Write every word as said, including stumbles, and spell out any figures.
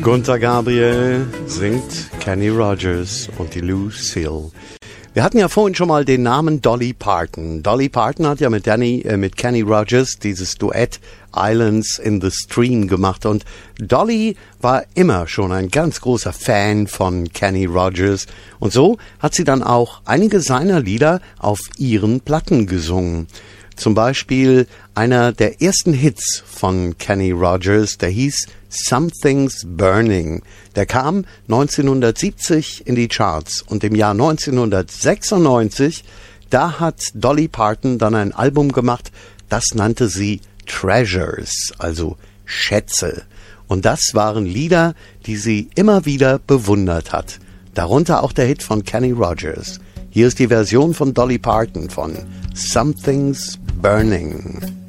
Gunter Gabriel singt Kenny Rogers und die Lucille. Wir hatten ja vorhin schon mal den Namen Dolly Parton. Dolly Parton hat ja mit, Danny, äh, mit Kenny Rogers dieses Duett Islands in the Stream gemacht. Und Dolly war immer schon ein ganz großer Fan von Kenny Rogers. Und so hat sie dann auch einige seiner Lieder auf ihren Platten gesungen. Zum Beispiel einer der ersten Hits von Kenny Rogers, der hieß Something's Burning. Der kam neunzehnhundertsiebzig in die Charts und im Jahr neunzehnhundertsechsundneunzig, da hat Dolly Parton dann ein Album gemacht, das nannte sie Treasures, also Schätze. Und das waren Lieder, die sie immer wieder bewundert hat. Darunter auch der Hit von Kenny Rogers. Hier ist die Version von Dolly Parton von Something's Burning.